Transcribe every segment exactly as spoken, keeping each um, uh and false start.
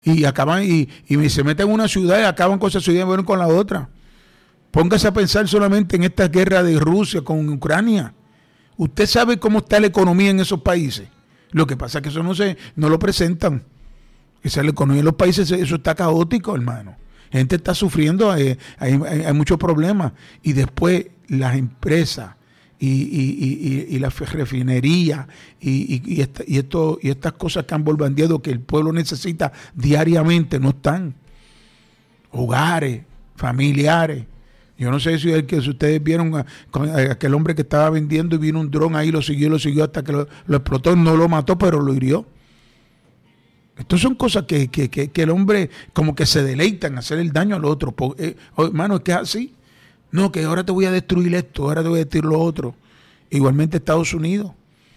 y acaban y, y se meten en una ciudad y acaban con esa ciudad y vuelven con la otra. Póngase a pensar solamente en esta guerra de Rusia con Ucrania. Usted sabe cómo está la economía en esos países. Lo que pasa es que eso no se no lo presentan. Esa es la economía de los países, eso está caótico, hermano. La gente está sufriendo, hay, hay, hay muchos problemas. Y después las empresas y, y, y, y la refinería y, y, y, esta, y, esto, y estas cosas que han bombardeado que el pueblo necesita diariamente no están. Hogares, familiares. Yo no sé si, es que, si ustedes vieron a, a aquel hombre que estaba vendiendo y vino un dron ahí, lo siguió, lo siguió hasta que lo, lo explotó, no lo mató, pero lo hirió. Estas son cosas que, que, que, que el hombre como que se deleita en hacer el daño al otro. Eh, oh, hermano, es que es así. No, que ahora te voy a destruir esto, ahora te voy a destruir lo otro. Igualmente Estados Unidos.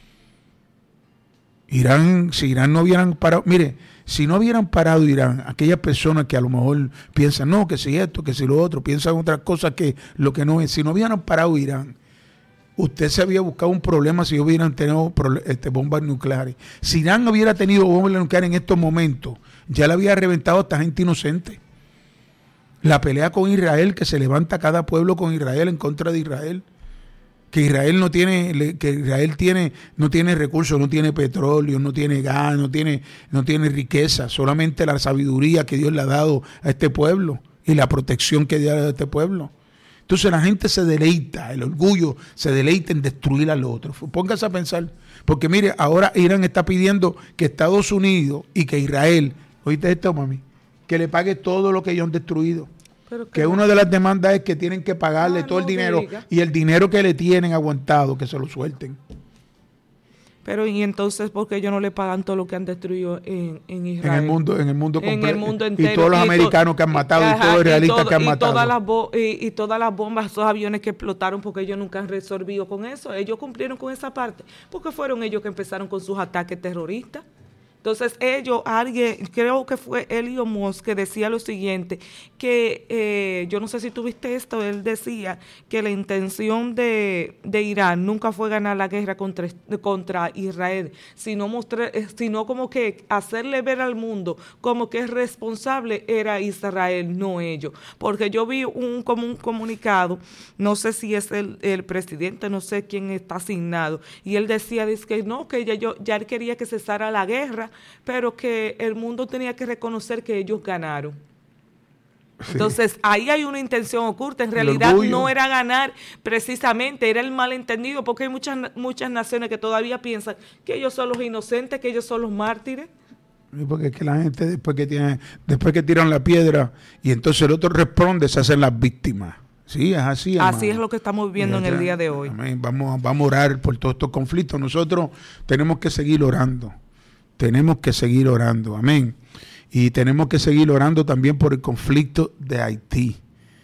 Irán, si Irán no hubieran parado, mire, si no hubieran parado Irán, aquellas personas que a lo mejor piensan, no, que si esto, que si lo otro, piensan otras cosas que lo que no es, si no hubieran parado Irán, usted se había buscado un problema si hubieran tenido este, bombas nucleares. Si Irán hubiera tenido bombas nucleares en estos momentos, ya le había reventado a esta gente inocente. La pelea con Israel, que se levanta cada pueblo con Israel en contra de Israel. Que Israel no tiene, que Israel tiene, no tiene recursos, no tiene petróleo, no tiene gas, no tiene, no tiene riqueza, solamente la sabiduría que Dios le ha dado a este pueblo y la protección que Dios le ha dado a este pueblo. Entonces la gente se deleita, el orgullo se deleita en destruir al otro. Póngase a pensar, porque mire, ahora Irán está pidiendo que Estados Unidos y que Israel, ¿oíste esto, mami? Que le pague todo lo que ellos han destruido. Que, que una de las demandas es que tienen que pagarle ah, todo no el dinero diga. Y el dinero que le tienen aguantado, que se lo suelten. Pero y entonces, ¿por qué ellos no le pagan todo lo que han destruido en, en Israel? En el mundo, en el mundo completo. En el mundo entero. Y todos los y americanos to, que han matado y, y todos los israelitas todo, que han y matado. Todas las y, y todas las bombas, esos aviones que explotaron, porque ellos nunca han resolvido con eso. Ellos cumplieron con esa parte, porque fueron ellos que empezaron con sus ataques terroristas. Entonces ellos, alguien, creo que fue Elon Musk, que decía lo siguiente, que eh, yo no sé si tuviste esto, él decía que la intención de, de Irán nunca fue ganar la guerra contra, contra Israel, sino, mostrar, sino como que hacerle ver al mundo como que es responsable era Israel, no ellos. Porque yo vi un, como un comunicado, no sé si es el, el presidente, no sé quién está asignado, y él decía dice que no, que ya, yo, ya él quería que cesara la guerra, pero que el mundo tenía que reconocer que ellos ganaron. Sí. Entonces, ahí hay una intención oculta. En realidad no era ganar precisamente, era el malentendido, porque hay muchas, muchas naciones que todavía piensan que ellos son los inocentes, que ellos son los mártires. Porque es que la gente después que, tiene, después que tiran la piedra y entonces el otro responde, se hacen las víctimas. Sí, es así, hermano. Así es lo que estamos viviendo en el día de hoy. Amén. Vamos, vamos a orar por todos estos conflictos. Nosotros tenemos que seguir orando. Tenemos que seguir orando, amén. Y tenemos que seguir orando también por el conflicto de Haití.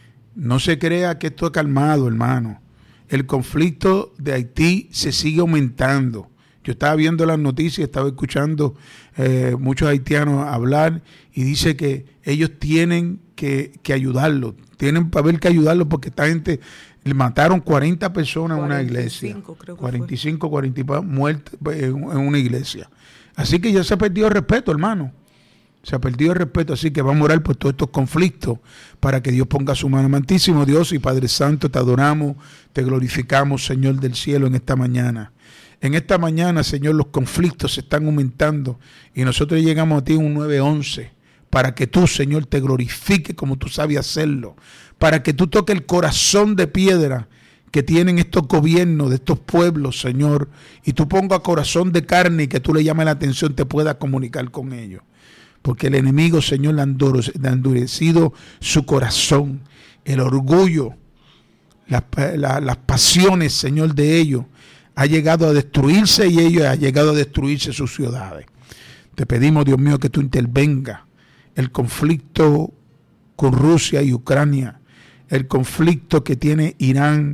No se crea que esto es calmado, hermano. El conflicto de Haití se sigue aumentando. Yo estaba viendo las noticias, estaba escuchando eh, muchos haitianos hablar y dice que ellos tienen que, que ayudarlos. Tienen para ver que ayudarlos porque esta gente le mataron cuarenta personas en una iglesia. Creo que cuarenta y cinco, cuarenta y cinco muertes en una iglesia. Así que ya se ha perdido el respeto, hermano. Se ha perdido el respeto, así que vamos a orar por todos estos conflictos para que Dios ponga su mano. Amantísimo Dios y Padre Santo, te adoramos, te glorificamos, Señor del cielo, en esta mañana. En esta mañana, Señor, los conflictos se están aumentando y nosotros llegamos a ti en un nueve once para que tú, Señor, te glorifiques como tú sabes hacerlo, para que tú toques el corazón de piedra que tienen estos gobiernos de estos pueblos, Señor, y tú pongas corazón de carne y que tú le llames la atención, te puedas comunicar con ellos. Porque el enemigo, Señor, le ha endurecido su corazón, el orgullo, las, la, las pasiones, Señor, de ellos, ha llegado a destruirse y ellos han llegado a destruirse sus ciudades. Te pedimos, Dios mío, que tú intervengas el conflicto con Rusia y Ucrania, el conflicto que tiene Irán,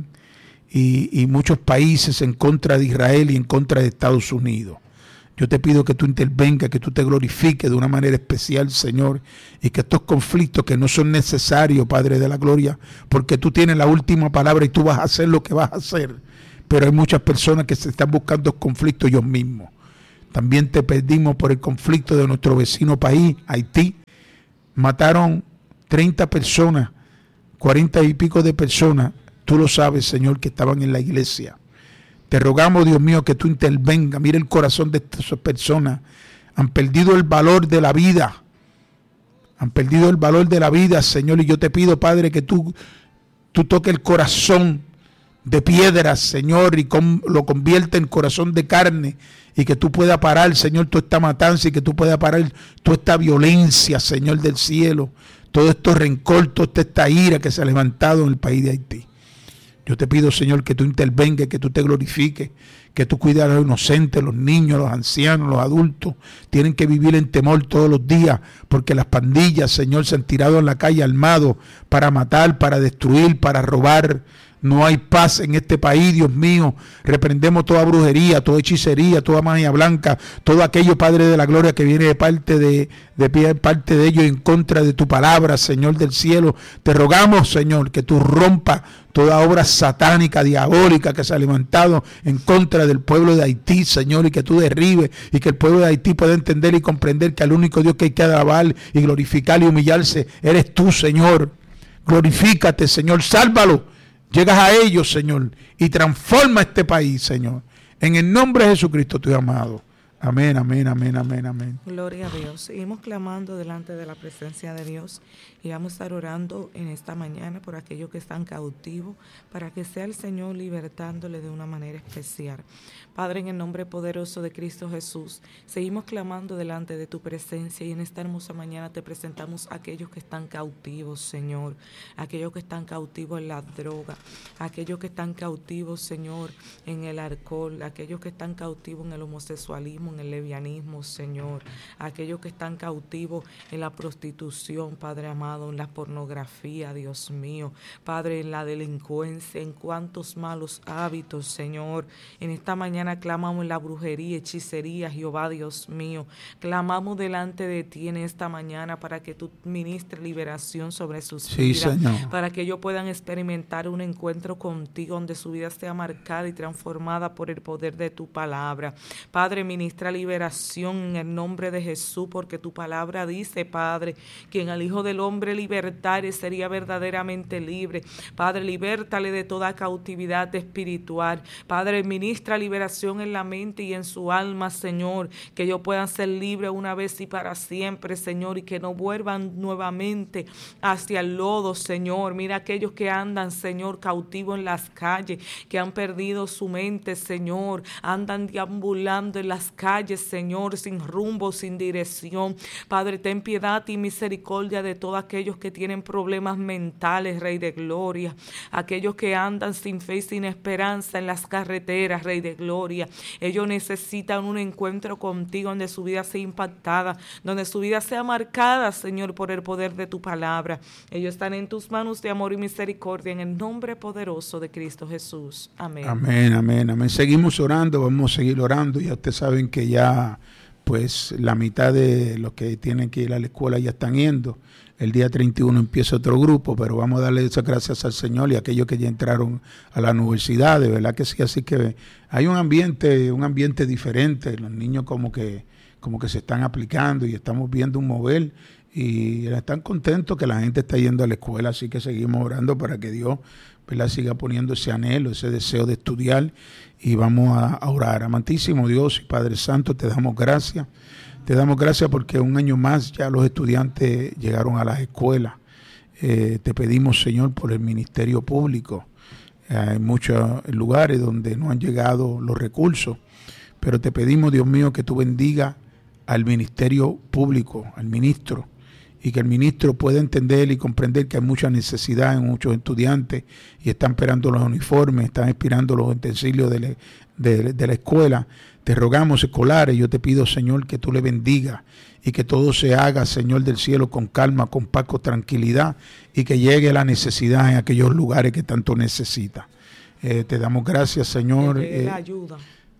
Y, y muchos países en contra de Israel y en contra de Estados Unidos. Yo te pido que tú intervengas, que tú te glorifiques de una manera especial, Señor, y que estos conflictos que no son necesarios, Padre de la Gloria, porque tú tienes la última palabra y tú vas a hacer lo que vas a hacer, pero hay muchas personas que se están buscando conflictos ellos mismos. También te pedimos por el conflicto de nuestro vecino país, Haití. Mataron treinta personas, cuarenta y pico de personas. Tú lo sabes, Señor, que estaban en la iglesia. Te rogamos, Dios mío, que tú intervengas. Mira el corazón de estas personas. Han perdido el valor de la vida. Han perdido el valor de la vida, Señor. Y yo te pido, Padre, que tú, tú toques el corazón de piedra, Señor, y con, lo convierta en corazón de carne. Y que tú puedas parar, Señor, toda esta matanza. Y que tú puedas parar toda esta violencia, Señor, del cielo. Todo esto rencor, toda esta ira que se ha levantado en el país de Haití. Yo te pido, Señor, que tú intervengas, que tú te glorifiques, que tú cuides a los inocentes, los niños, los ancianos, los adultos. Tienen que vivir en temor todos los días, porque las pandillas, Señor, se han tirado en la calle armados para matar, para destruir, para robar. No hay paz en este país, Dios mío. Reprendemos toda brujería, toda hechicería, toda magia blanca, todo aquello, Padre de la gloria, que viene de parte de, de parte de ellos en contra de tu palabra, Señor del cielo. Te rogamos, Señor, que tú rompas toda obra satánica, diabólica que se ha levantado en contra del pueblo de Haití, Señor, y que tú derribes y que el pueblo de Haití pueda entender y comprender que al único Dios que hay que alabar y glorificar y humillarse eres tú, Señor. Glorifícate, Señor, sálvalo. Llegas a ellos, Señor, y transforma este país, Señor. En el nombre de Jesucristo, tu amado. Amén, amén, amén, amén, amén. Gloria a Dios. Seguimos clamando delante de la presencia de Dios y vamos a estar orando en esta mañana por aquellos que están cautivos, para que sea el Señor libertándole de una manera especial. Padre, en el nombre poderoso de Cristo Jesús, seguimos clamando delante de tu presencia y en esta hermosa mañana te presentamos a aquellos que están cautivos, Señor, aquellos que están cautivos en la droga, aquellos que están cautivos, Señor, en el alcohol, aquellos que están cautivos en el homosexualismo, en el lesbianismo, Señor, aquellos que están cautivos en la prostitución, Padre amado, en la pornografía, Dios mío, Padre, en la delincuencia, en cuantos malos hábitos, Señor. En esta mañana clamamos en la brujería, hechicería, Jehová, Dios mío. Clamamos delante de ti en esta mañana para que tú ministres liberación sobre sus sí, vidas, Señor. Para que ellos puedan experimentar un encuentro contigo donde su vida sea marcada y transformada por el poder de tu palabra. Padre, ministra liberación en el nombre de Jesús, porque tu palabra dice, Padre, que en el Hijo del Hombre libertare sería verdaderamente libre. Padre, libértale de toda cautividad espiritual. Padre, ministra liberación en la mente y en su alma, Señor, que ellos puedan ser libres una vez y para siempre, Señor, y que no vuelvan nuevamente hacia el lodo, Señor. Mira aquellos que andan, Señor, cautivos en las calles, que han perdido su mente, Señor, andan deambulando en las calles, Señor, sin rumbo, sin dirección. Padre, ten piedad y misericordia de todos aquellos que tienen problemas mentales, Rey de Gloria, aquellos que andan sin fe y sin esperanza en las carreteras, Rey de Gloria. Ellos necesitan un encuentro contigo donde su vida sea impactada, donde su vida sea marcada, Señor, por el poder de tu palabra. Ellos están en tus manos de amor y misericordia, en el nombre poderoso de Cristo Jesús. Amén. Amén, amén, amén. Seguimos orando, vamos a seguir orando. Ya ustedes saben que ya, pues, la mitad de los que tienen que ir a la escuela ya están yendo. El día treinta y uno empieza otro grupo, pero vamos a darle esas gracias al Señor y a aquellos que ya entraron a la universidad, de verdad que sí. Así que hay un ambiente, un ambiente diferente. Los niños como que, como que se están aplicando y estamos viendo un mover y están contentos que la gente está yendo a la escuela. Así que seguimos orando para que Dios, ¿verdad?, siga poniendo ese anhelo, ese deseo de estudiar, y vamos a, a orar. Amantísimo Dios y Padre Santo, te damos gracias. Te damos gracias porque un año más ya los estudiantes llegaron a las escuelas. Eh, te pedimos, Señor, por el ministerio público. Eh, hay muchos lugares donde no han llegado los recursos, pero te pedimos, Dios mío, que tú bendiga al ministerio público, al ministro, y que el ministro pueda entender y comprender que hay mucha necesidad en muchos estudiantes y están esperando los uniformes, están esperando los utensilios de, le, de, de la escuela. Te rogamos, escolares, yo te pido, Señor, que tú le bendigas y que todo se haga, Señor del cielo, con calma, con paz, con tranquilidad, y que llegue la necesidad en aquellos lugares que tanto necesita. Eh, te damos gracias, Señor. Que eh, la ayuda.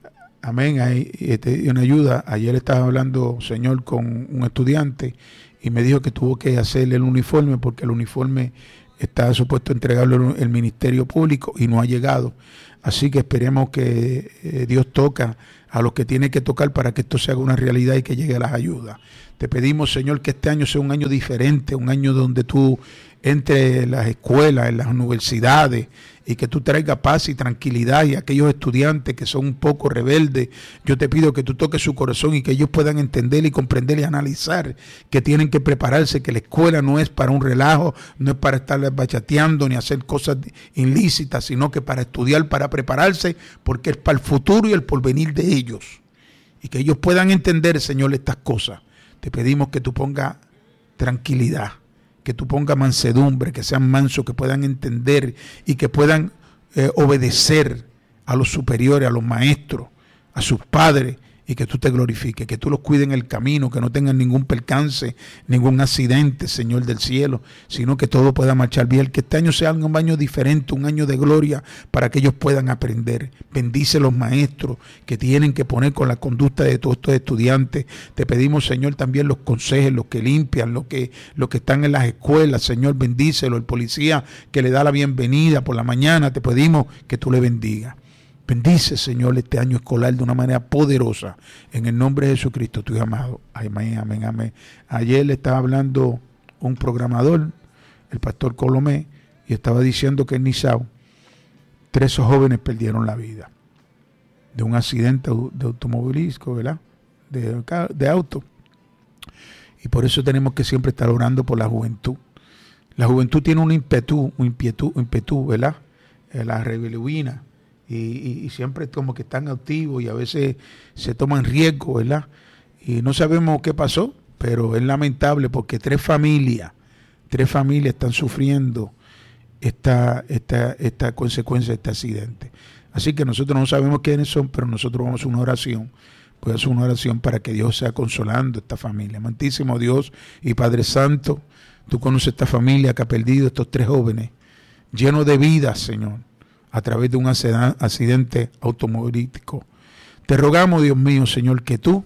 Amén. Hay este, una ayuda. Ayer estaba hablando, Señor, con un estudiante y me dijo que tuvo que hacerle el uniforme porque el uniforme está supuesto entregarlo el Ministerio Público y no ha llegado. Así que esperemos que eh, Dios toca a los que tiene que tocar para que esto se haga una realidad y que llegue a las ayudas. Te pedimos, Señor, que este año sea un año diferente, un año donde tú entres en las escuelas, en las universidades, y que tú traigas paz y tranquilidad, y a aquellos estudiantes que son un poco rebeldes, yo te pido que tú toques su corazón y que ellos puedan entender y comprender y analizar que tienen que prepararse, que la escuela no es para un relajo, no es para estar bachateando ni hacer cosas ilícitas, sino que para estudiar, para prepararse, porque es para el futuro y el porvenir de ellos, y que ellos puedan entender, Señor, estas cosas. Te pedimos que tú pongas tranquilidad, que tú pongas mansedumbre, que sean mansos, que puedan entender y que puedan eh, obedecer a los superiores, a los maestros, a sus padres, y que tú te glorifiques, que tú los cuides en el camino, que no tengan ningún percance, ningún accidente, Señor del cielo, sino que todo pueda marchar bien, que este año sea un año diferente, un año de gloria para que ellos puedan aprender. Bendice los maestros que tienen que poner con la conducta de todos estos estudiantes. Te pedimos, Señor, también los consejeros, los que limpian, los que, los que están en las escuelas, Señor, bendícelo, el policía que le da la bienvenida por la mañana, te pedimos que tú le bendigas. Bendice, Señor, este año escolar de una manera poderosa. En el nombre de Jesucristo, tu amado. Amén, amén, amén. Ayer le estaba hablando un programador, el pastor Colomé, y estaba diciendo que en Nizao, tres jóvenes perdieron la vida de un accidente de automovilístico, ¿verdad? De, de auto. Y por eso tenemos que siempre estar orando por la juventud. La juventud tiene un ímpetu, un ímpetu, un ímpetu, ¿verdad? La rebelión. Y, y, y siempre como que están activos y a veces se toman riesgos, ¿verdad? Y no sabemos qué pasó, pero es lamentable porque tres familias, tres familias están sufriendo esta, esta, esta consecuencia de este accidente. Así que nosotros no sabemos quiénes son, pero nosotros vamos a hacer una oración. Voy a hacer una oración para que Dios sea consolando a esta familia. Amantísimo Dios y Padre Santo, tú conoces esta familia que ha perdido estos tres jóvenes, llenos de vida, Señor, a través de un accidente automovilístico. Te rogamos, Dios mío, Señor, que tú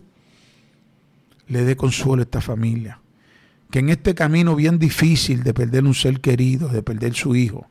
le dé consuelo a esta familia, que en este camino bien difícil de perder un ser querido, de perder su hijo,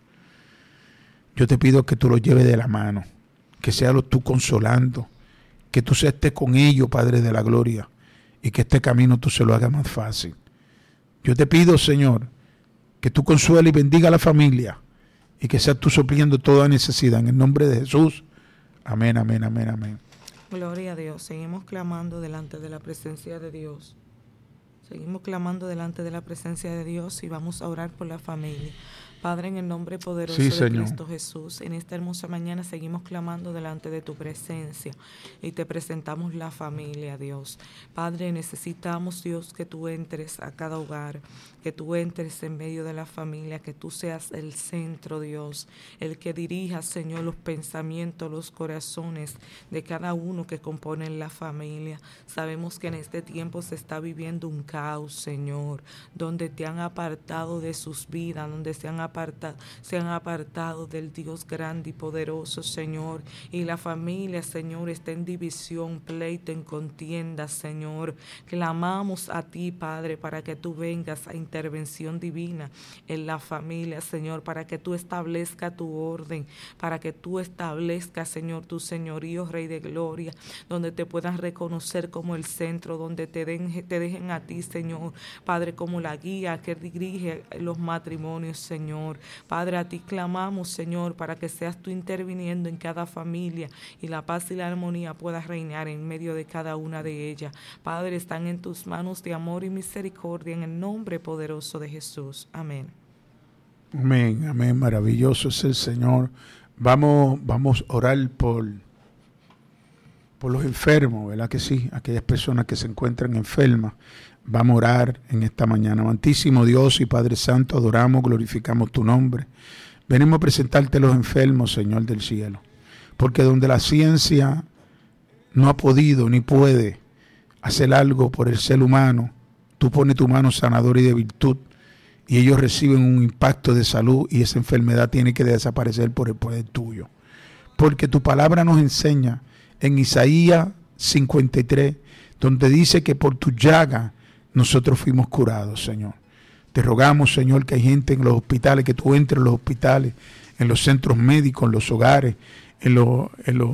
yo te pido que tú lo lleves de la mano, que seas tú consolando, que tú estés con ellos, Padre de la gloria, y que este camino tú se lo hagas más fácil. Yo te pido, Señor, que tú consueles y bendiga a la familia, y que seas tú supliendo toda necesidad. En el nombre de Jesús. Amén, amén, amén, amén. Gloria a Dios. Seguimos clamando delante de la presencia de Dios. Seguimos clamando delante de la presencia de Dios y vamos a orar por la familia. Padre, en el nombre poderoso sí, de Señor. Cristo Jesús, en esta hermosa mañana seguimos clamando delante de tu presencia y te presentamos la familia, Dios. Padre, necesitamos, Dios, que tú entres a cada hogar, que tú entres en medio de la familia, que tú seas el centro, Dios, el que dirija, Señor, los pensamientos, los corazones de cada uno que compone la familia. Sabemos que en este tiempo se está viviendo un caos, Señor, donde te han apartado de sus vidas, donde se han apartado Aparta, se han apartado del Dios grande y poderoso, Señor, y la familia, Señor, está en división, pleito, en contienda, Señor. Clamamos a ti, Padre, para que tú vengas a intervención divina en la familia, Señor, para que tú establezcas tu orden, para que tú establezcas, Señor, tu señorío, Rey de Gloria, donde te puedan reconocer como el centro, donde te, den, te dejen a ti, Señor, Padre, como la guía que dirige los matrimonios, Señor. Padre, a ti clamamos, Señor, para que seas tú interviniendo en cada familia y la paz y la armonía pueda reinar en medio de cada una de ellas. Padre, están en tus manos de amor y misericordia en el nombre poderoso de Jesús. Amén. Amén, amén. Maravilloso es el Señor. Vamos, vamos a orar por, por los enfermos, ¿verdad que sí? Aquellas personas que se encuentran enfermas. Vamos a orar en esta mañana. Amantísimo Dios y Padre Santo, adoramos, glorificamos tu nombre. Venimos a presentarte a los enfermos, Señor del cielo. Porque donde la ciencia no ha podido ni puede hacer algo por el ser humano, tú pones tu mano sanadora y de virtud y ellos reciben un impacto de salud y esa enfermedad tiene que desaparecer por el poder tuyo. Porque tu palabra nos enseña en Isaías cincuenta y tres, donde dice que por tu llaga nosotros fuimos curados, Señor. Te rogamos, Señor, que hay gente en los hospitales, que tú entres en los hospitales, en los centros médicos, en los hogares, en los, en los,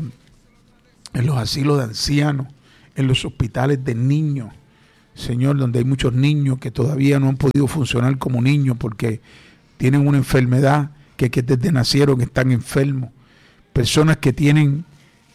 en los asilos de ancianos, en los hospitales de niños, Señor, donde hay muchos niños que todavía no han podido funcionar como niños porque tienen una enfermedad que, que desde nacieron están enfermos. Personas que tienen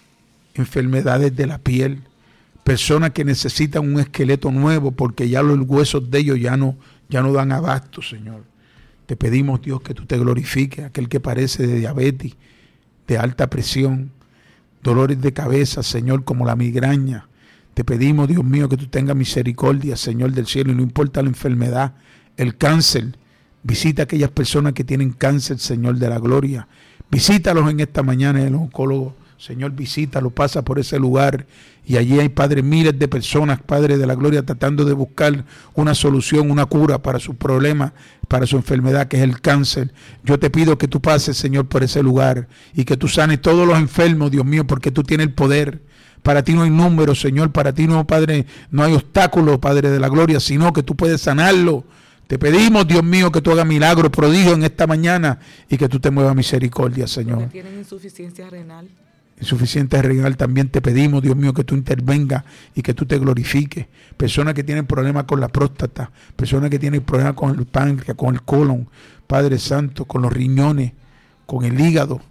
enfermedades de la piel, personas que necesitan un esqueleto nuevo porque ya los huesos de ellos ya no, ya no dan abasto, Señor. Te pedimos, Dios, que tú te glorifiques, aquel que padece de diabetes, de alta presión, dolores de cabeza, Señor, como la migraña. Te pedimos, Dios mío, que tú tengas misericordia, Señor del cielo, y no importa la enfermedad, el cáncer. Visita a aquellas personas que tienen cáncer, Señor de la gloria. Visítalos en esta mañana, el oncólogo. Señor, visítalo, pasa por ese lugar. Y allí hay, Padre, miles de personas, Padre de la gloria, tratando de buscar una solución, una cura para su problema, para su enfermedad, que es el cáncer. Yo te pido que tú pases, Señor, por ese lugar y que tú sanes todos los enfermos, Dios mío, porque tú tienes el poder. Para ti no hay número, Señor, para ti no, Padre, no hay obstáculo, Padre de la gloria, sino que tú puedes sanarlo. Te pedimos, Dios mío, que tú hagas milagros, prodigios en esta mañana y que tú te muevas misericordia, Señor. Que tienen insuficiencia renal. Insuficiente renal, también te pedimos, Dios mío, que tú intervengas y que tú te glorifiques. Personas que tienen problemas con la próstata, personas que tienen problemas con el páncreas, con el colon, Padre Santo, con los riñones, con el hígado,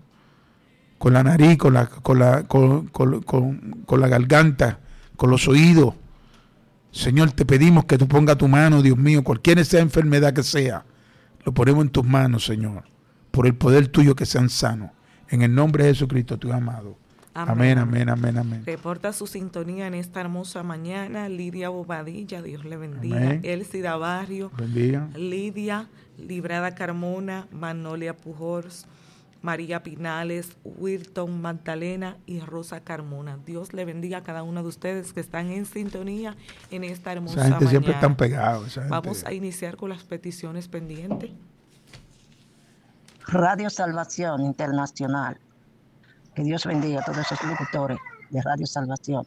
con la nariz, con la, con la, con, con, con, con la garganta, con los oídos. Señor, te pedimos que tú pongas tu mano, Dios mío, cualquier sea enfermedad que sea, lo ponemos en tus manos, Señor, por el poder tuyo que sean sanos. En el nombre de Jesucristo, tu amado. Amén, amén, amén, amén. Reporta su sintonía en esta hermosa mañana Lidia Bobadilla, Dios le bendiga. Amén. Elcida Barrio, Bendiga. Lidia, Librada Carmona, Manolia Pujols, María Pinales, Wilton Magdalena y Rosa Carmona. Dios le bendiga a cada uno de ustedes que están en sintonía en esta hermosa Esa gente mañana. siempre están pegados. Esa gente. Vamos a iniciar con las peticiones pendientes. Radio Salvación Internacional. Que Dios bendiga a todos esos locutores de Radio Salvación.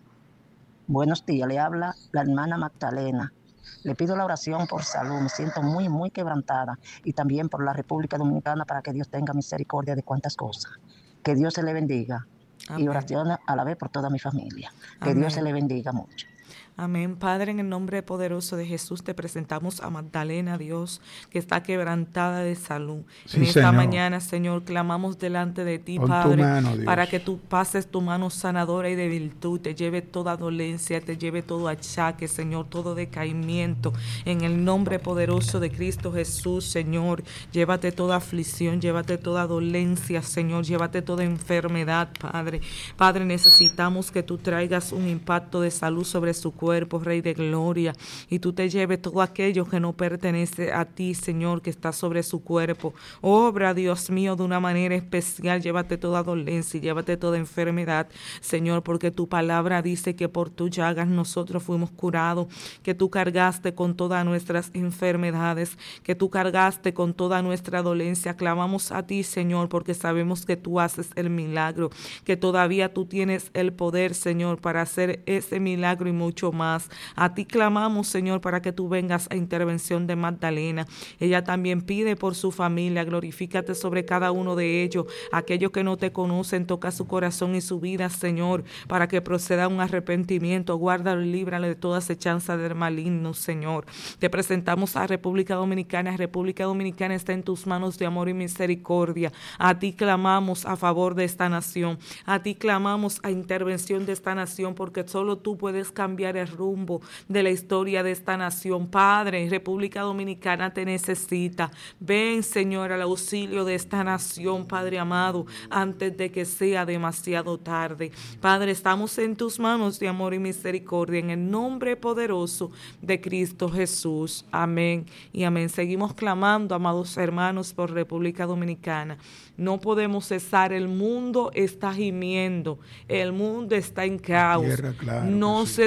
Buenos días, le habla la hermana Magdalena. Le pido la oración por salud, me siento muy, muy quebrantada. Y también por la República Dominicana para que Dios tenga misericordia de cuantas cosas. Que Dios se le bendiga. Amén. Y oración a la vez por toda mi familia. Que Amén. Dios se le bendiga mucho. Amén. Padre, en el nombre poderoso de Jesús te presentamos a Magdalena, Dios, que está quebrantada de salud. Sí, en esta Señor. Mañana, Señor, clamamos delante de ti, Pon Padre, mano, para que tú pases tu mano sanadora y de virtud, te lleve toda dolencia, te lleve todo achaque, Señor, todo decaimiento. En el nombre poderoso de Cristo Jesús, Señor, llévate toda aflicción, llévate toda dolencia, Señor, llévate toda enfermedad, Padre. Padre, necesitamos que tú traigas un impacto de salud sobre su cuerpo. cuerpo, Rey de Gloria, y tú te lleves todo aquello que no pertenece a ti, Señor, que está sobre su cuerpo. Obra, Dios mío, de una manera especial, llévate toda dolencia y llévate toda enfermedad, Señor, porque tu palabra dice que por tus llagas nosotros fuimos curados, que tú cargaste con todas nuestras enfermedades, que tú cargaste con toda nuestra dolencia. Clamamos a ti, Señor, porque sabemos que tú haces el milagro, que todavía tú tienes el poder, Señor, para hacer ese milagro y mucho más. A ti clamamos, Señor, para que tú vengas a intervención de Magdalena. Ella también pide por su familia. Glorifícate sobre cada uno de ellos. Aquellos que no te conocen, toca su corazón y su vida, Señor, para que proceda un arrepentimiento. Guárdalo y líbrale de toda acechanza del maligno, Señor. Te presentamos a República Dominicana. República Dominicana está en tus manos de amor y misericordia. A ti clamamos a favor de esta nación. A ti clamamos a intervención de esta nación, porque solo tú puedes cambiar el rumbo de la historia de esta nación. Padre, República Dominicana te necesita. Ven, Señor, al auxilio de esta nación, Padre amado, antes de que sea demasiado tarde. Padre, estamos en tus manos de amor y misericordia, en el nombre poderoso de Cristo Jesús. Amén y amén. Seguimos clamando, amados hermanos, por República Dominicana. No podemos cesar. El mundo está gimiendo. El mundo está en caos. Tierra, claro, no se escucha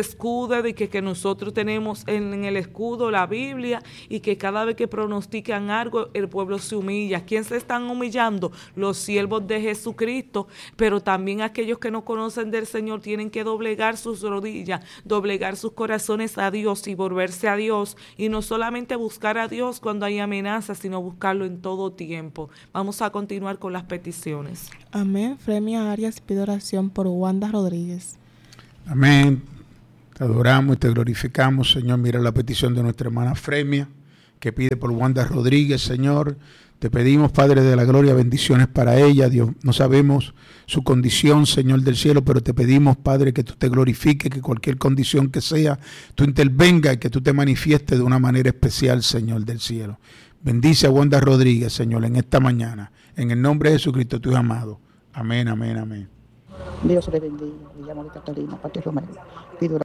dude de que, que nosotros tenemos en, en el escudo la Biblia y que cada vez que pronostican algo, el pueblo se humilla. ¿Quién se están humillando? Los siervos de Jesucristo, pero también aquellos que no conocen del Señor tienen que doblegar sus rodillas, doblegar sus corazones a Dios y volverse a Dios, y no solamente buscar a Dios cuando hay amenazas, sino buscarlo en todo tiempo. Vamos a continuar con las peticiones. Amén. Fremia Arias pide oración por Wanda Rodríguez. Amén. Te adoramos y te glorificamos, Señor. Mira la petición de nuestra hermana Fremia, que pide por Wanda Rodríguez, Señor. Te pedimos, Padre de la Gloria, bendiciones para ella. Dios, no sabemos su condición, Señor del cielo, pero te pedimos, Padre, que tú te glorifiques, que cualquier condición que sea, tú intervenga y que tú te manifiestes de una manera especial, Señor del cielo. Bendice a Wanda Rodríguez, Señor, en esta mañana. En el nombre de Jesucristo, tu Hijo amado. Amén, amén, amén. Dios le bendiga. Me llamo de Catalina, Pati Romero. Pido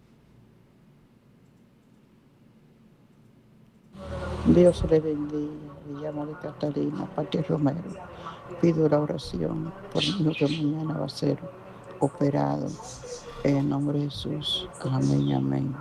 Dios le bendiga. Me llamo de Catalina, Pati Romero. Pido la oración por mi hijo que mañana va a ser operado. En el nombre de Jesús. Amén, amén.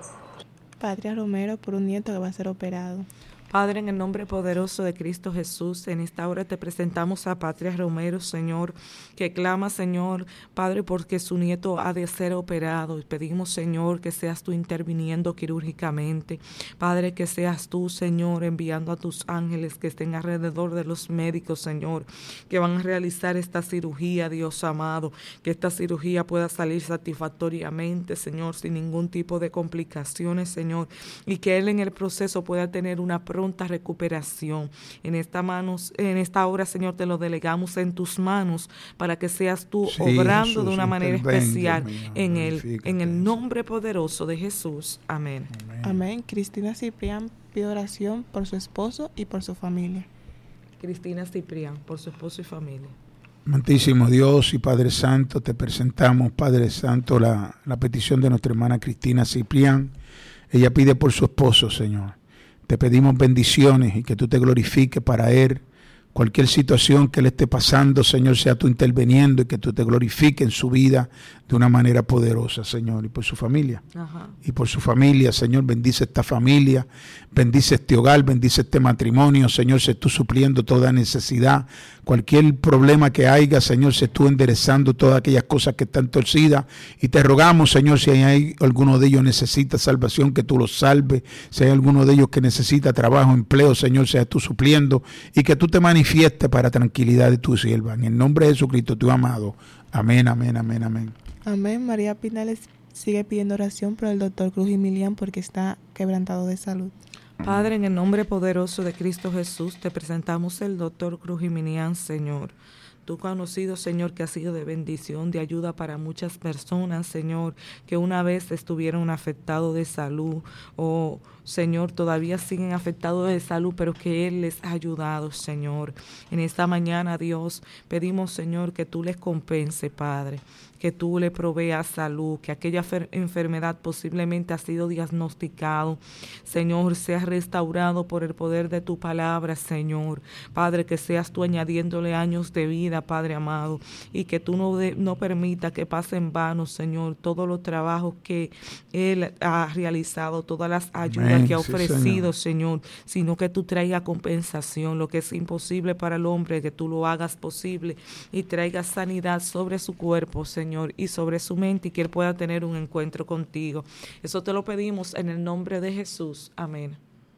Patria Romero por un nieto que va a ser operado. Padre, en el nombre poderoso de Cristo Jesús, en esta hora te presentamos a Patria Romero, Señor, que clama, Señor, Padre, porque su nieto ha de ser operado. Y pedimos, Señor, que seas tú interviniendo quirúrgicamente. Padre, que seas tú, Señor, enviando a tus ángeles que estén alrededor de los médicos, Señor, que van a realizar esta cirugía, Dios amado, que esta cirugía pueda salir satisfactoriamente, Señor, sin ningún tipo de complicaciones, Señor, y que él en el proceso pueda tener una pronta recuperación. En esta manos, en esta hora, Señor, te lo delegamos en tus manos para que seas tú sí, obrando Jesús, de una manera especial mío, en el, en el nombre poderoso de Jesús. Amén. Amén. Amén. Cristina Ciprián pide oración por su esposo y por su familia. Cristina Ciprián, por su esposo y familia. Amantísimo Dios y Padre Santo, te presentamos, Padre Santo, la, la petición de nuestra hermana Cristina Ciprián. Ella pide por su esposo, Señor. Te pedimos bendiciones y que tú te glorifiques para él. Cualquier situación que le esté pasando, Señor, sea tú interviniendo y que tú te glorifiques en su vida de una manera poderosa, Señor, y por su familia. Ajá. Y por su familia, Señor, bendice esta familia, bendice este hogar, bendice este matrimonio, Señor, se tú supliendo toda necesidad. Cualquier problema que haya, Señor, se tú enderezando todas aquellas cosas que están torcidas. Y te rogamos, Señor, si hay alguno de ellos necesita salvación, que tú los salves. Si hay alguno de ellos que necesita trabajo, empleo, Señor, sea tú supliendo y que tú te manifiestes para tranquilidad de tu sierva. En el nombre de Jesucristo, tu amado. Amén, amén, amén, amén. Amén. María Pinales sigue pidiendo oración por el doctor Cruz y Milian porque está quebrantado de salud. Padre, en el nombre poderoso de Cristo Jesús, te presentamos el doctor Cruz Jiminián, Señor. Tú conocido, Señor, que ha sido de bendición, de ayuda para muchas personas, Señor, que una vez estuvieron afectados de salud o, Señor, todavía siguen afectados de salud, pero que Él les ha ayudado, Señor. En esta mañana, Dios, pedimos, Señor, que tú les compense, Padre, que tú le proveas salud, que aquella enfermedad posiblemente ha sido diagnosticado, Señor, sea restaurado por el poder de tu palabra, Señor. Padre, que seas tú añadiéndole años de vida, Padre amado, y que tú no, de, no permita que pase en vano, Señor, todos los trabajos que Él ha realizado, todas las ayudas Amén, que ha ofrecido, sí, Señor, sino que tú traigas compensación, lo que es imposible para el hombre, que tú lo hagas posible y traigas sanidad sobre su cuerpo, Señor, y sobre su mente, y que Él pueda tener un encuentro contigo. Eso te lo pedimos en el nombre de Jesús. Amén.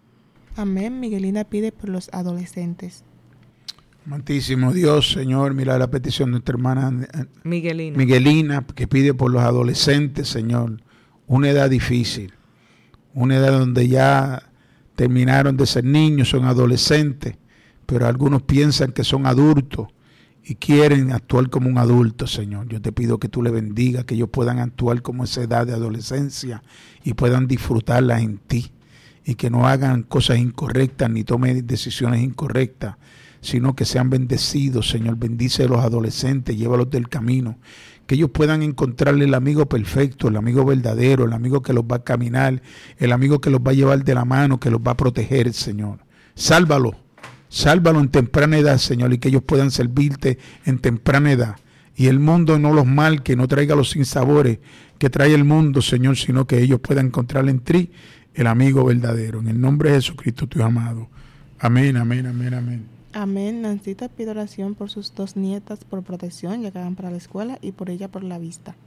Amén. Miguelina pide por los adolescentes. Amantísimo Dios, Señor, mira la petición de nuestra hermana Miguelina. Miguelina, que pide por los adolescentes, Señor. Una edad difícil, una edad donde ya terminaron de ser niños, son adolescentes, pero algunos piensan que son adultos y quieren actuar como un adulto, Señor. Yo te pido que tú le bendigas, que ellos puedan actuar como esa edad de adolescencia y puedan disfrutarla en ti, y que no hagan cosas incorrectas ni tomen decisiones incorrectas, sino que sean bendecidos, Señor. Bendice a los adolescentes, llévalos del camino, que ellos puedan encontrarle el amigo perfecto, el amigo verdadero, el amigo que los va a caminar, el amigo que los va a llevar de la mano, que los va a proteger, Señor. Sálvalo, sálvalo en temprana edad, Señor, y que ellos puedan servirte en temprana edad, y el mundo no los marque, no traiga los sinsabores que trae el mundo, Señor, sino que ellos puedan encontrar en ti el amigo verdadero. En el nombre de Jesucristo, tu amado. Amén, amén, amén, amén. Amén. Nancita pide oración por sus dos nietas por protección, ya que van para la escuela, y por ella por la vista.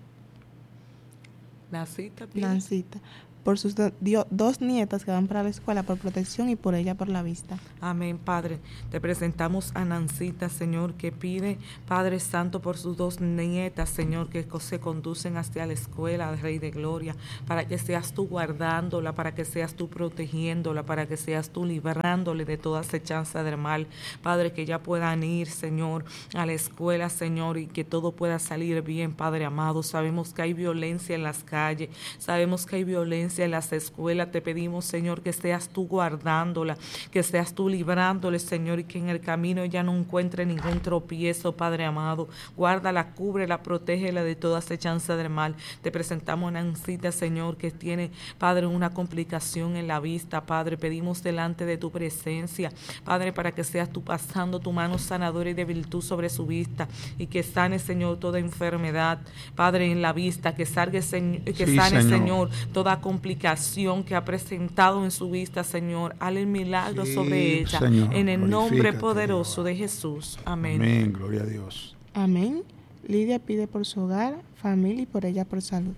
Nancita pide. Nancita. Por sus do, dio, dos nietas que van para la escuela por protección y por ella por la vista. Amén, Padre. Te presentamos a Nancita, Señor, que pide, Padre Santo, por sus dos nietas, Señor, que se conducen hacia la escuela, Rey de Gloria, para que seas tú guardándola, para que seas tú protegiéndola, para que seas tú librándole de toda acechanza del mal. Padre, que ya puedan ir, Señor, a la escuela, Señor, y que todo pueda salir bien, Padre amado. Sabemos que hay violencia en las calles, sabemos que hay violencia en las escuelas. Te pedimos, Señor, que seas tú guardándola, que seas tú librándole, Señor, y que en el camino ella no encuentre ningún tropiezo, Padre amado. Guárdala, cúbrela, protégela de toda acechanza del mal. Te presentamos a Nancita, Señor, que tiene, Padre, una complicación en la vista, Padre. Pedimos delante de tu presencia, Padre, para que seas tú pasando tu mano sanadora y de virtud sobre su vista, y que sane, Señor, toda enfermedad, Padre, en la vista, que, salgue, señor, que sí, sane, Señor. Señor, toda complicación que ha presentado en su vista, Señor. Hale el milagro sí, sobre ella, Señor, en el nombre poderoso de Jesús. Amén. Amén, gloria a Dios. Amén. Lidia pide por su hogar, familia y por ella por salud.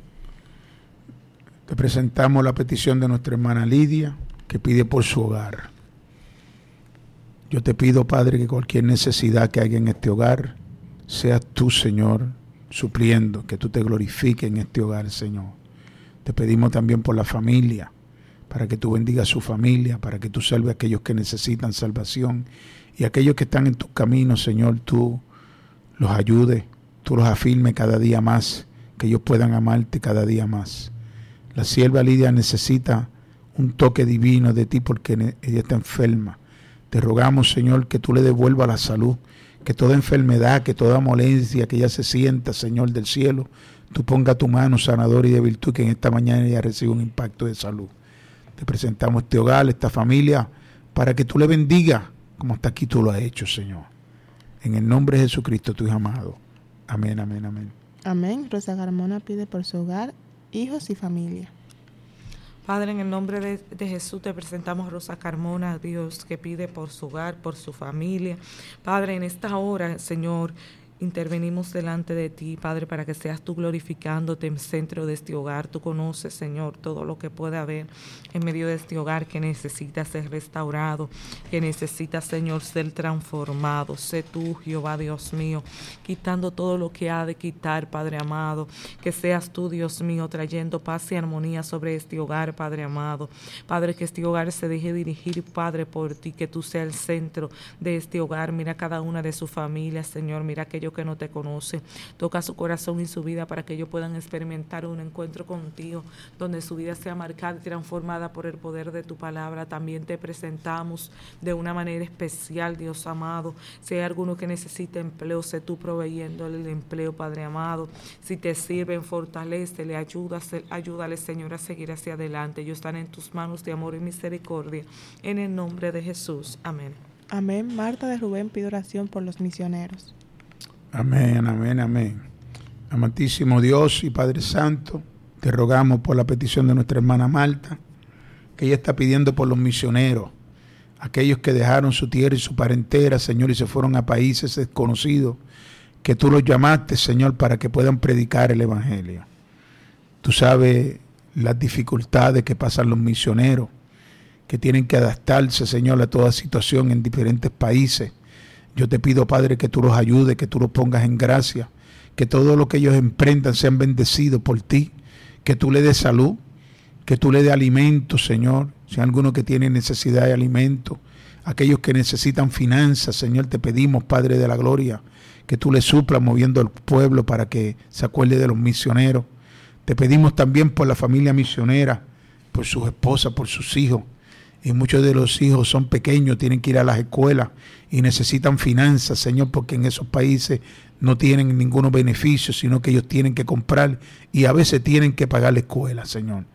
Te presentamos la petición de nuestra hermana Lidia, que pide por su hogar. Yo te pido, Padre, que cualquier necesidad que haya en este hogar, seas tú, Señor, supliendo, que tú te glorifiques en este hogar, Señor. Te pedimos también por la familia, para que tú bendigas a su familia, para que tú salves a aquellos que necesitan salvación, y aquellos que están en tus caminos, Señor, tú los ayudes, tú los afirmes cada día más, que ellos puedan amarte cada día más. La sierva Lidia necesita un toque divino de ti porque ella está enferma. Te rogamos, Señor, que tú le devuelvas la salud, que toda enfermedad, que toda molencia que ella se sienta, Señor del cielo, tú ponga tu mano sanadora y de virtud, que en esta mañana ella reciba un impacto de salud. Te presentamos este hogar, esta familia, para que tú le bendigas, como hasta aquí tú lo has hecho, Señor. En el nombre de Jesucristo, tu Hijo amado. Amén, amén, amén. Amén. Rosa Carmona pide por su hogar, hijos y familia. Padre, en el nombre de, de Jesús te presentamos a Rosa Carmona, Dios, que pide por su hogar, por su familia. Padre, en esta hora, Señor, intervenimos delante de ti, Padre, para que seas tú glorificándote en centro de este hogar. Tú conoces, Señor, todo lo que puede haber en medio de este hogar que necesita ser restaurado, que necesita, Señor, ser transformado. Sé tú, Jehová, Dios mío, quitando todo lo que ha de quitar, Padre amado. Que seas tú, Dios mío, trayendo paz y armonía sobre este hogar, Padre amado. Padre, que este hogar se deje dirigir, Padre, por ti, que tú seas el centro de este hogar. Mira cada una de sus familias, Señor, mira aquellos que no te conocen. Toca su corazón y su vida para que ellos puedan experimentar un encuentro contigo, donde su vida sea marcada y transformada por el poder de tu palabra. También te presentamos de una manera especial, Dios amado. Si hay alguno que necesita empleo, sé tú proveyéndole el empleo, Padre amado. Si te sirven, fortalécele, ayúdale, ayúdale, Señor, a seguir hacia adelante. Ellos están en tus manos de amor y misericordia. En el nombre de Jesús. Amén. Amén. Marta de Rubén pide oración por los misioneros. Amén, amén, amén. Amantísimo Dios y Padre Santo, te rogamos por la petición de nuestra hermana Marta, que ella está pidiendo por los misioneros, aquellos que dejaron su tierra y su parentela, Señor, y se fueron a países desconocidos, que tú los llamaste, Señor, para que puedan predicar el Evangelio. Tú sabes las dificultades que pasan los misioneros, que tienen que adaptarse, Señor, a toda situación en diferentes países. Yo te pido, Padre, que tú los ayudes, que tú los pongas en gracia, que todo lo que ellos emprendan sean bendecidos por ti, que tú le des salud, que tú le des alimento, Señor. Si hay alguno que tiene necesidad de alimento, aquellos que necesitan finanzas, Señor, te pedimos, Padre de la gloria, que tú le suplas moviendo al pueblo para que se acuerde de los misioneros. Te pedimos también por la familia misionera, por sus esposas, por sus hijos. Y muchos de los hijos son pequeños, tienen que ir a las escuelas y necesitan finanzas, Señor, porque en esos países no tienen ningunos beneficios, sino que ellos tienen que comprar y a veces tienen que pagar la escuela, Señor.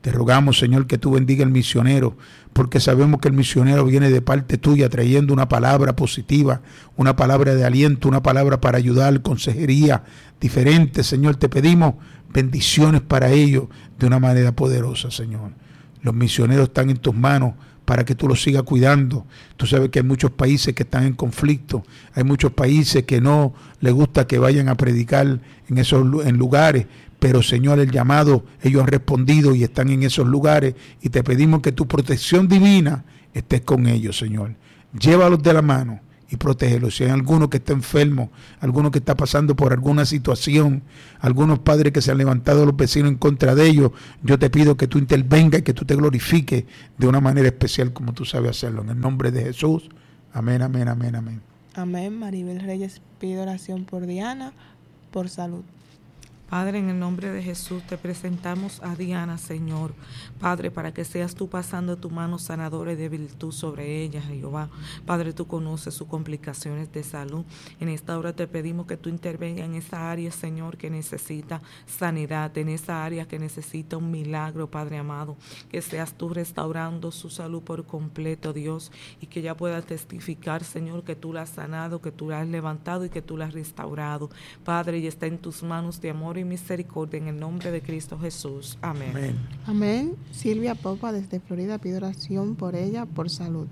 Te rogamos, Señor, que tú bendiga al misionero, porque sabemos que el misionero viene de parte tuya trayendo una palabra positiva, una palabra de aliento, una palabra para ayudar, consejería diferente. Señor, te pedimos bendiciones para ellos de una manera poderosa, Señor. Los misioneros están en tus manos para que tú los sigas cuidando. Tú sabes que hay muchos países que están en conflicto, hay muchos países que no les gusta que vayan a predicar en esos en lugares, pero Señor, el llamado, ellos han respondido y están en esos lugares, y te pedimos que tu protección divina estés con ellos, Señor. Llévalos de la mano y protégelos. Si hay alguno que está enfermo, alguno que está pasando por alguna situación, algunos padres que se han levantado los vecinos en contra de ellos, yo te pido que tú intervengas y que tú te glorifiques de una manera especial como tú sabes hacerlo. En el nombre de Jesús, amén, amén, amén, amén. Amén. Maribel Reyes pide oración por Diana, por salud. Padre, en el nombre de Jesús te presentamos a Diana, Señor. Padre, para que seas tú pasando tu mano sanadora y de virtud sobre ella, Jehová. Padre, tú conoces sus complicaciones de salud. En esta hora te pedimos que tú intervengas en esa área, Señor, que necesita sanidad, en esa área que necesita un milagro, Padre amado. Que seas tú restaurando su salud por completo, Dios, y que ella pueda testificar, Señor, que tú la has sanado, que tú la has levantado y que tú la has restaurado. Padre, y está en tus manos de amor y misericordia, en el nombre de Cristo Jesús. Amén. Amén. Amén. Silvia Popa desde Florida pide oración por ella, por salud.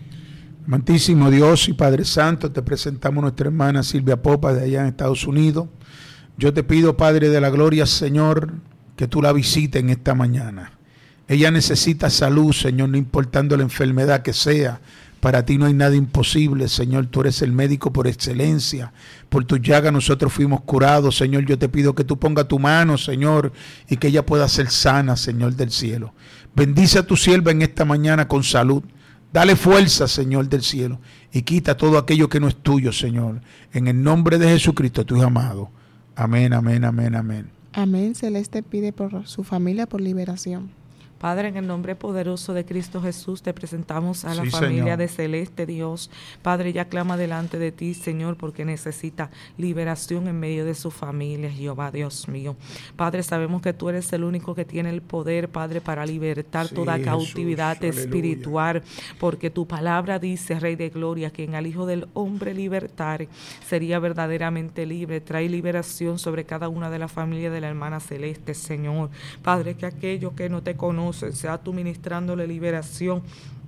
Amantísimo Dios y Padre Santo, te presentamos a nuestra hermana Silvia Popa de allá en Estados Unidos. Yo te pido, Padre de la gloria, Señor, que tú la visites en esta mañana. Ella necesita salud, Señor, no importando la enfermedad que sea. Para ti no hay nada imposible, Señor. Tú eres el médico por excelencia. Por tu llaga nosotros fuimos curados, Señor. Yo te pido que tú pongas tu mano, Señor, y que ella pueda ser sana, Señor del cielo. Bendice a tu sierva en esta mañana con salud. Dale fuerza, Señor del cielo, y quita todo aquello que no es tuyo, Señor. En el nombre de Jesucristo, tu hijo amado. Amén, amén, amén, amén. Amén. Celeste pide por su familia por liberación. Padre, en el nombre poderoso de Cristo Jesús, te presentamos a la Sí, familia Señor. de Celeste, Dios. Padre, ella clama delante de ti, Señor, porque necesita liberación en medio de su familia, Jehová, Dios mío. Padre, sabemos que tú eres el único que tiene el poder, Padre, para libertar Sí, toda Jesús, cautividad aleluya. espiritual, porque tu palabra dice, Rey de Gloria, que en al Hijo del Hombre libertare sería verdaderamente libre. Trae liberación sobre cada una de las familias de la hermana Celeste, Señor. Padre, que aquellos que no te conocen, sea tú ministrándole liberación.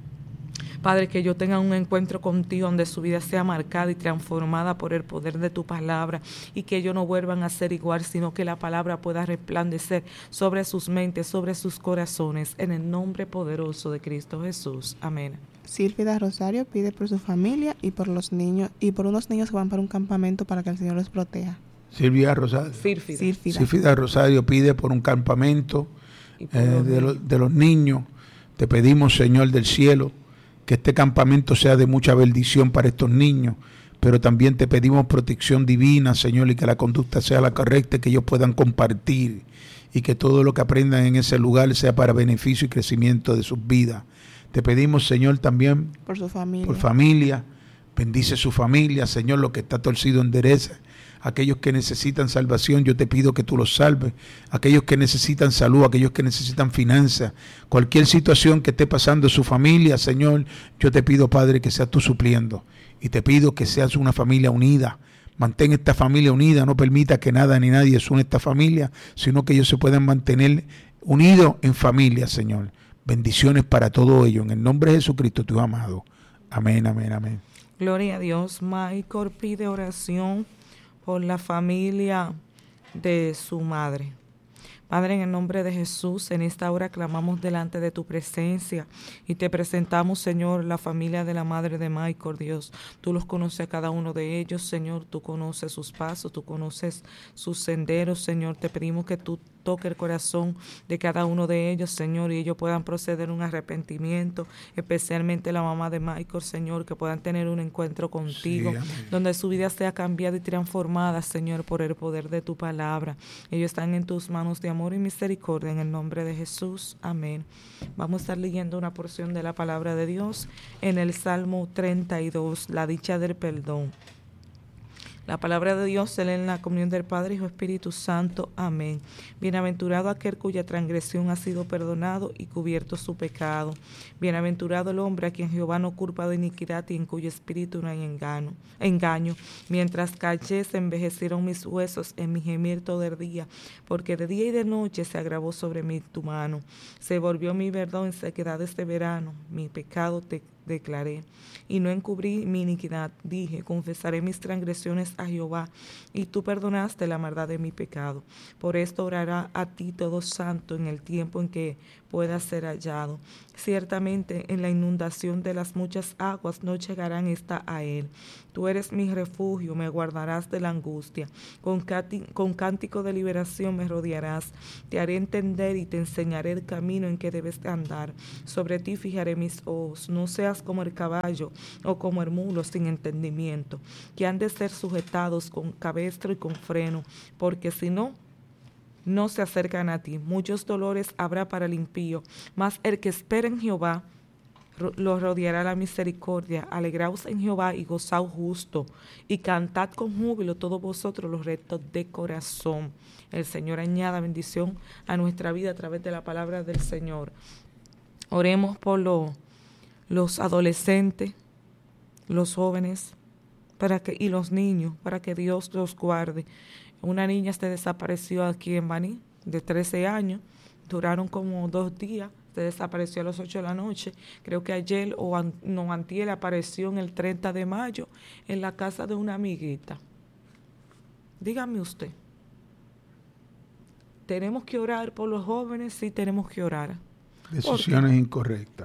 Padre, que ellos tengan un encuentro contigo donde su vida sea marcada y transformada por el poder de tu palabra, y que ellos no vuelvan a ser igual, sino que la palabra pueda resplandecer sobre sus mentes, sobre sus corazones, en el nombre poderoso de Cristo Jesús. Amén. Silvia Rosario pide por su familia y por los niños y por unos niños que van para un campamento para que el Señor los proteja. Silvia Rosario. Sírfida. Sírfida. Silvia Rosario pide por un campamento Y por eh, los de, niños. lo- de los niños. Te pedimos, Señor del cielo, que este campamento sea de mucha bendición para estos niños, pero también te pedimos protección divina, Señor, y que la conducta sea la correcta, que ellos puedan compartir, y que todo lo que aprendan en ese lugar sea para beneficio y crecimiento de sus vidas. Te pedimos, Señor, también Por su familia. por familia. Bendice su familia, Señor, lo que está torcido endereza. Aquellos que necesitan salvación, yo te pido que tú los salves. Aquellos que necesitan salud, aquellos que necesitan finanzas, cualquier situación que esté pasando en su familia, Señor, yo te pido, Padre, que seas tú supliendo. Y te pido que seas una familia unida. Mantén esta familia unida, no permita que nada ni nadie une esta familia, sino que ellos se puedan mantener unidos en familia, Señor. Bendiciones para todo ello. En el nombre de Jesucristo, tu amado. Amén, amén, amén. Gloria a Dios. Michael pide oración por la familia de su madre. Padre, en el nombre de Jesús, en esta hora clamamos delante de tu presencia y te presentamos, Señor, la familia de la madre de Michael, Dios. Tú los conoces a cada uno de ellos, Señor. Tú conoces sus pasos, tú conoces sus senderos, Señor. Te pedimos que tú toque el corazón de cada uno de ellos, Señor, y ellos puedan proceder a un arrepentimiento, especialmente la mamá de Michael, Señor, que puedan tener un encuentro contigo, Sí, amén. donde su vida sea cambiada y transformada, Señor, por el poder de tu palabra. Ellos están en tus manos de amor y misericordia, en el nombre de Jesús. Amén. Vamos a estar leyendo una porción de la palabra de Dios en el Salmo treinta y dos, la dicha del perdón. La palabra de Dios se lee en la comunión del Padre, Hijo, Espíritu Santo. Amén. Bienaventurado aquel cuya transgresión ha sido perdonado y cubierto su pecado. Bienaventurado el hombre a quien Jehová no culpa de iniquidad y en cuyo espíritu no hay engaño. engaño. Mientras callé se envejecieron mis huesos en mi gemir todo el día, porque de día y de noche se agravó sobre mí tu mano. Se volvió mi verdad en sequedad este verano, mi pecado te declaré, y no encubrí mi iniquidad. Dije, confesaré mis transgresiones a Jehová, y tú perdonaste la maldad de mi pecado. Por esto orará a ti todo santo en el tiempo en que pueda ser hallado. Ciertamente en la inundación de las muchas aguas no llegarán esta a él. Tú eres mi refugio, me guardarás de la angustia. Con, cati- con cántico de liberación me rodearás. Te haré entender y te enseñaré el camino en que debes andar. Sobre ti fijaré mis ojos. No seas como el caballo o como el mulo sin entendimiento, que han de ser sujetados con cabestro y con freno, porque si no, no se acercan a ti. Muchos dolores habrá para el impío, mas el que espera en Jehová lo rodeará la misericordia. Alegraos en Jehová y gozaos justo, y cantad con júbilo todos vosotros los rectos de corazón. El Señor añada bendición a nuestra vida a través de la palabra del Señor. Oremos por lo, los adolescentes, los jóvenes para que, y los niños, para que Dios los guarde. Una niña se desapareció aquí en Baní, de trece años, duraron como dos días, se desapareció a las ocho de la noche. Creo que ayer o an, no antier apareció en el treinta de mayo en la casa de una amiguita. Dígame usted, ¿tenemos que orar por los jóvenes? Sí, tenemos que orar. Decisiones incorrectas.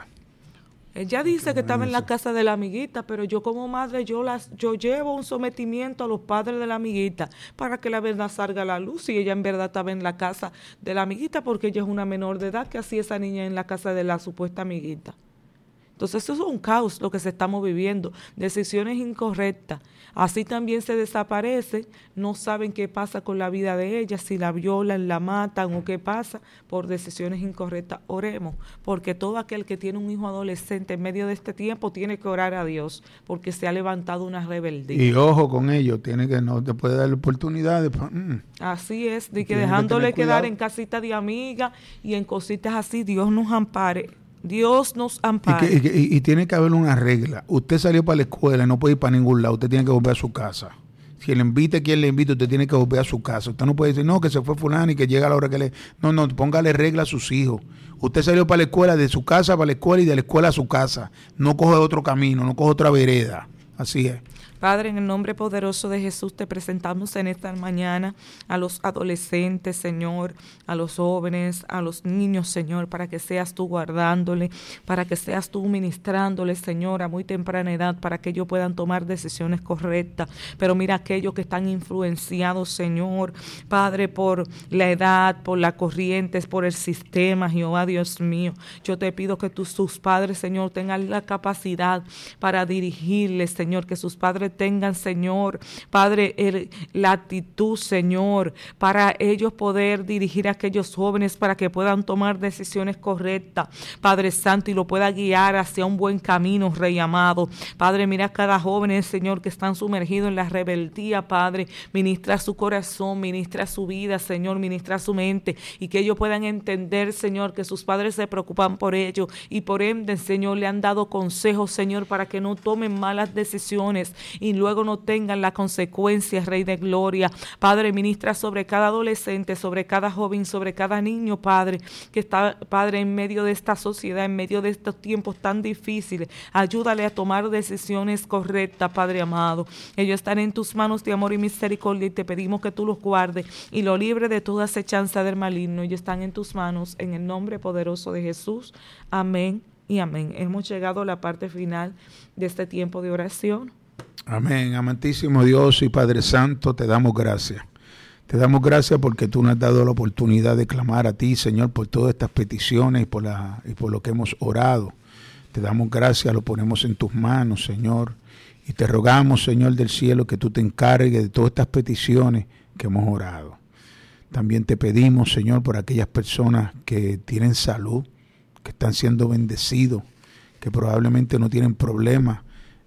Ella dice que estaba en la casa de la amiguita, pero yo como madre, yo las, yo llevo un sometimiento a los padres de la amiguita para que la verdad salga a la luz. Si ella en verdad estaba en la casa de la amiguita, porque ella es una menor de edad, que hacía esa niña en la casa de la supuesta amiguita. Entonces eso es un caos lo que se estamos viviendo, decisiones incorrectas. Así también se desaparece, no saben qué pasa con la vida de ella, si la violan, la matan o qué pasa por decisiones incorrectas. Oremos, porque todo aquel que tiene un hijo adolescente en medio de este tiempo tiene que orar a Dios, porque se ha levantado una rebeldía. Y ojo con ello, tiene que no te puede dar oportunidades. Mm. Así es, de que dejándole que quedar en casita de amiga y en cositas así, Dios nos ampare. Dios nos ampare. Y, que, y, y tiene que haber una regla. Usted salió para la escuela y no puede ir para ningún lado. Usted tiene que volver a su casa. Si le invita, quien le invita, usted tiene que volver a su casa. Usted no puede decir, no, que se fue fulano y que llega a la hora que le... No, no, póngale regla a sus hijos. Usted salió para la escuela, de su casa para la escuela y de la escuela a su casa. No coge otro camino, no coge otra vereda. Así es. Padre, en el nombre poderoso de Jesús te presentamos en esta mañana a los adolescentes, Señor, a los jóvenes, a los niños, Señor, para que seas tú guardándole, para que seas tú ministrándoles, Señor, a muy temprana edad, para que ellos puedan tomar decisiones correctas. Pero mira aquellos que están influenciados, Señor, Padre, por la edad, por las corrientes, por el sistema, Jehová, Dios mío. Yo te pido que tus, sus padres, Señor, tengan la capacidad para dirigirles, Señor, que sus padres tengan, Señor, Padre, el, la actitud, Señor, para ellos poder dirigir a aquellos jóvenes para que puedan tomar decisiones correctas, Padre Santo, y lo pueda guiar hacia un buen camino, Rey amado. Padre, mira a cada joven, Señor, que están sumergidos en la rebeldía, Padre, ministra su corazón, ministra su vida, Señor, ministra su mente, y que ellos puedan entender, Señor, que sus padres se preocupan por ellos, y por ende, Señor, le han dado consejos, Señor, para que no tomen malas decisiones y luego no tengan las consecuencias, Rey de Gloria. Padre, ministra sobre cada adolescente, sobre cada joven, sobre cada niño, Padre, que está, Padre, en medio de esta sociedad, en medio de estos tiempos tan difíciles. Ayúdale a tomar decisiones correctas, Padre amado. Ellos están en tus manos de amor y misericordia y te pedimos que tú los guardes y los libres de toda acechanza del maligno. Ellos están en tus manos, en el nombre poderoso de Jesús. Amén y amén. Hemos llegado a la parte final de este tiempo de oración. Amén, amantísimo Dios y Padre Santo, te damos gracias. Te damos gracias porque tú nos has dado la oportunidad de clamar a ti, Señor, por todas estas peticiones y por, la, y por lo que hemos orado. Te damos gracias, lo ponemos en tus manos, Señor, y te rogamos, Señor del cielo, que tú te encargues de todas estas peticiones que hemos orado. También te pedimos, Señor, por aquellas personas que tienen salud, que están siendo bendecidos, que probablemente no tienen problemas,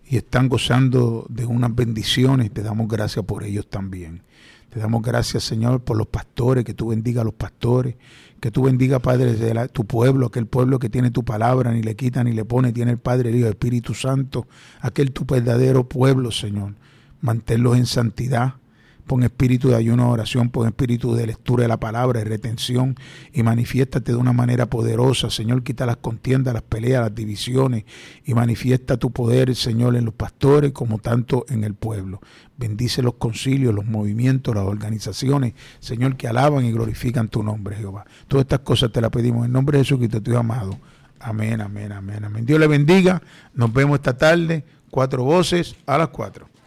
y están gozando de unas bendiciones. Te damos gracias por ellos también. Te damos gracias, Señor, por los pastores, que tú bendigas a los pastores, que tú bendigas, Padre, de la, tu pueblo, aquel pueblo que tiene tu palabra, ni le quita ni le pone, tiene el Padre, el Hijo, el Espíritu Santo, aquel tu verdadero pueblo, Señor. Manténlos en santidad. Pon espíritu de ayuno, oración, pon espíritu de lectura de la palabra, de retención, y manifiéstate de una manera poderosa, Señor. Quita las contiendas, las peleas, las divisiones, y manifiesta tu poder, Señor, en los pastores como tanto en el pueblo. Bendice los concilios, los movimientos, las organizaciones, Señor, que alaban y glorifican tu nombre, Jehová. Todas estas cosas te las pedimos en nombre de Jesucristo, tu Hijo amado. Amén, amén, amén, amén. Dios le bendiga. Nos vemos esta tarde, cuatro voces a las cuatro.